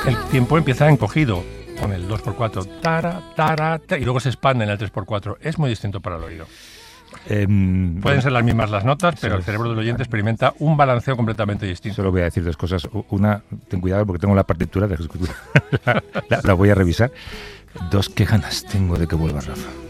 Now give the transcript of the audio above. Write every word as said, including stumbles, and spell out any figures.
el tiempo empieza encogido con el dos por cuatro, tara, tara, tara, y luego se expande en el tres por cuatro. Es muy distinto para el oído. Eh, Pueden ser las mismas las notas, pero el cerebro del oyente experimenta un balanceo completamente distinto. Solo voy a decir dos cosas. Una, ten cuidado porque tengo la partitura de la, la, la voy a revisar. Dos, qué ganas tengo de que vuelva Rafa.